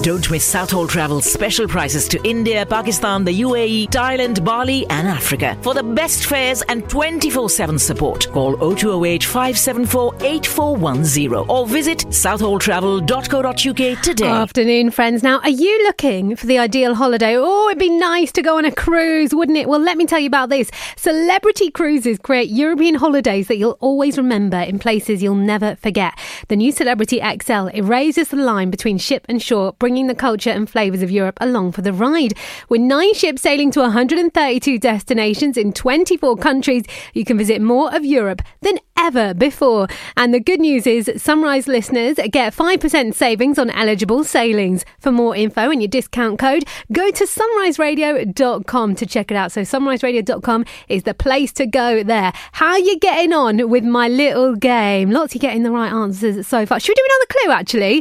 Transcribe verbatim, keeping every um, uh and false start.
Don't miss Southall Travel's special prices to India, Pakistan, the U A E, Thailand, Bali and Africa. For the best fares and twenty-four seven support, call oh two oh eight, five seven four, eight four one oh or visit southall travel dot co dot uk today. Afternoon, friends. Now, are you looking for the ideal holiday? Oh, it'd be nice to go on a cruise, wouldn't it? Well, let me tell you about this. Celebrity Cruises create European holidays that you'll always remember in places you'll never forget. The new Celebrity X L erases the line between ship and shore, bringing the culture and flavours of Europe along for the ride. With nine ships sailing to one hundred thirty-two destinations in twenty-four countries, you can visit more of Europe than ever before. And the good news is Sunrise listeners get five percent savings on eligible sailings. For more info and your discount code, go to sunrise radio dot com to check it out. So sunrise radio dot com is the place to go there. How are you getting on with my little game? Lots of you getting the right answers so far. Should we do another clue, actually?